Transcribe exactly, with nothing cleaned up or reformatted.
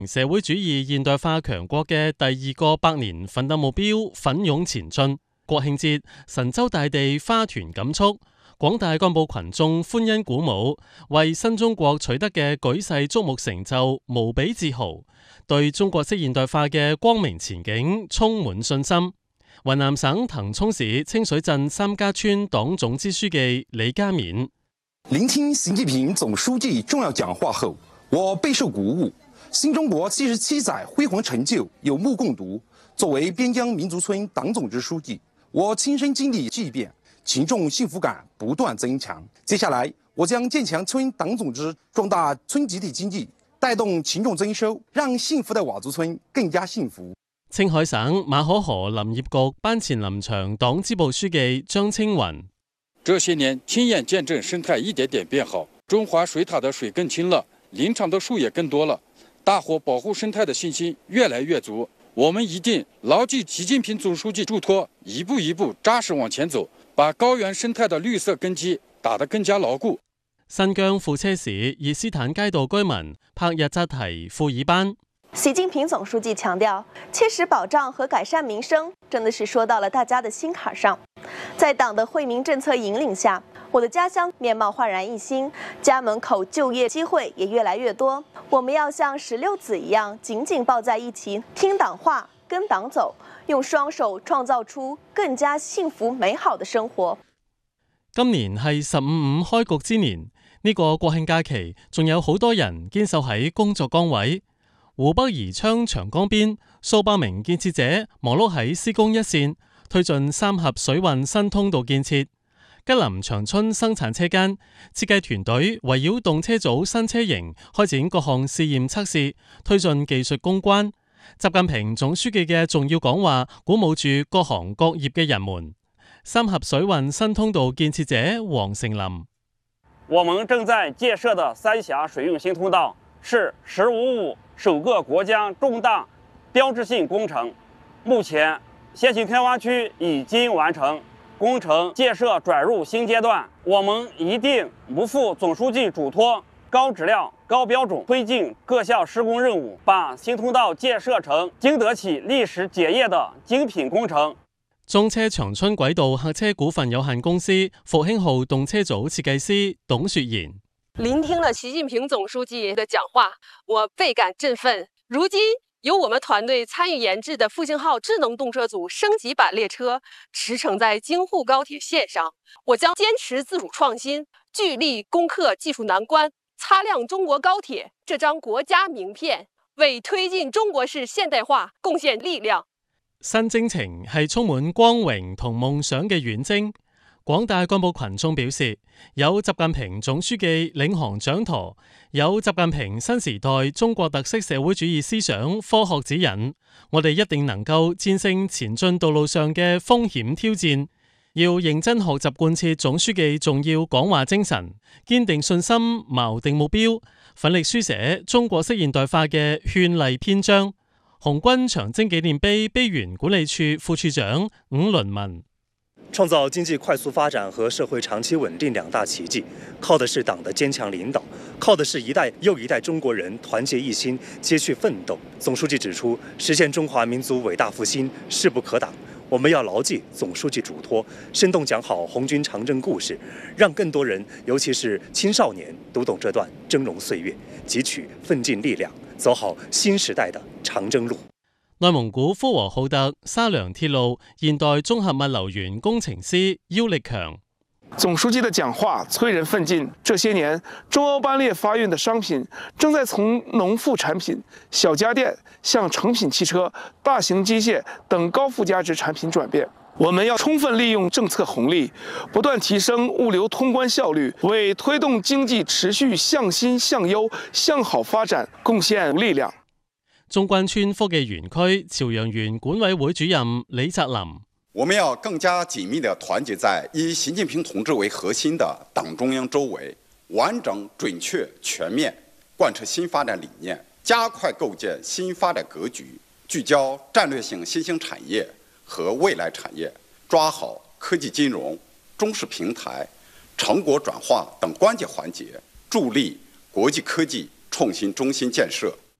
社會主義現代化強國嘅第二個百年奮鬥目標奮勇前進。國慶節，神州大地花團錦簇，廣大幹部群眾歡欣鼓舞，為新中國取得嘅舉世矚目成就無比自豪，對中國式現代化嘅光明前景充滿信心。雲南省騰衝市清水鎮三家村黨總支書記李家勉： 聆聽習近平總書記重要講話後，我備受鼓舞。新中國七十七載輝煌成就有目共睹。作為邊疆民族村黨總支書記，我親身經歷巨變，群眾幸福感不斷增強。接下來，我將建強村黨組織，壯大村集體經濟，帶動群眾增收，讓幸福的佤族村更加幸福。 青海省馬可河林業局班前林場黨支部書記張青雲： 這些年親眼見證生態一點點變好，中華水塔的水更清了，林場的樹也更多了，大伙保護生態的信心越來越足。我們一定牢記習近平總書記囑託，一步一步扎實往前走，把高原生態的綠色根基打得更加牢固。 新疆庫車市伊斯坦街道居民帕日扎提庫爾班： 習近平總書記強調，切實保障和改善民生，真的是說到了大家的心坎上。在黨的惠民政策引領下，我的家鄉面貌煥然一新，家門口就業機會也越來越多。我們要像石榴子一樣緊緊抱在一起，聽黨話，跟黨走，用雙手創造出更加幸福美好的生活。 今年係十五五開局之年，呢個國慶假期仲有好多人堅守喺工作崗位。湖北宜昌長江邊，數百名建設者忙碌喺施工一線，推進三峽水運新通道建設。吉林長春生產車間設計團隊圍繞動車組新車型開展各項試驗測試，推進技術攻關。習近平總書記嘅重要講話鼓舞住各行各業嘅人們。三峽水運新通道建設者黃成林： 我們正在建設的三峽水運新通道是“十五五”首個國家重大標誌性工程，目前先行開挖區已經完成。工程建設轉入新階段，我們一定不負總書記囑託，高質量、高標準推進各項施工任務，把新通道建設成經得起歷史檢驗的精品工程。 中車長春軌道客車股份有限公司復興號動車組設計師董雪賢： 聆聽了習近平總書記的講話，我倍感振奮。如今由我們團隊參與研製的復興號智能動車組升級版列車馳騁在京滬高鐵線上，我將堅持自主創新，聚力攻克技術難關，擦亮中國高鐵這張國家名片，為推進中國式現代化貢獻力量。 新征程係充滿光榮同夢想嘅遠征。廣大幹部群眾表示，有習近平總書記領航掌舵，有習近平新時代中國特色社會主義思想科學指引，我哋一定能夠戰勝前進道路上嘅風險挑戰。要認真學習貫徹總書記重要講話精神，堅定信心，錨定目標，奮力書寫中國式現代化嘅絢麗篇章。紅軍長征紀念碑碑園管理處副處長伍倫文： 創造經濟快速發展和社會長期穩定兩大奇蹟，靠的是黨的堅強領導，靠的是一代又一代中國人團結一心，接續奮鬥。總書記指出，實現中華民族偉大復興勢不可擋，我們要牢記總書記囑託，生動講好紅軍長征故事，讓更多人，尤其是青少年讀懂這段峥嵘歲月，汲取奮進力量，走好新時代的長征路。 內蒙古呼和浩特沙良鐵路現代綜合物流園工程師姚力強： 總書記的講話催人奮進。這些年，中歐班列發運的商品正在從農副產品、小家電向成品汽車、大型機械等高附加值產品轉變。我們要充分利用政策紅利，不斷提升物流通關效率，為推動經濟持續向新向優向好發展貢獻力量。 中關村科技園區朝陽園管委會主任李澤林： 我們要更加緊密地團結在以習近平同志為核心的黨中央周圍，完整、準確、全面貫徹新發展理念，加快構建新發展格局，聚焦戰略性新興產業和未來產業，抓好科技金融、中式平台、成果轉化等關鍵環節，助力國際科技創新中心建設。